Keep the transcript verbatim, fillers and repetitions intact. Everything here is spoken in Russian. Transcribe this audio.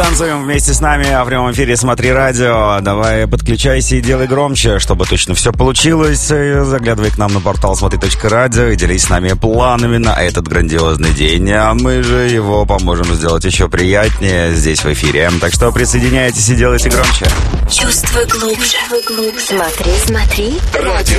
Танцуем вместе с нами в прямом эфире «Смотри радио». Давай подключайся и делай громче, чтобы точно все получилось. Заглядывай к нам на портал смотри точка радио и делись с нами планами на этот грандиозный день. А мы же его поможем сделать еще приятнее здесь в эфире. Так что присоединяйтесь и делайте громче. Чувствуй глубже. Смотри, смотри. Радио.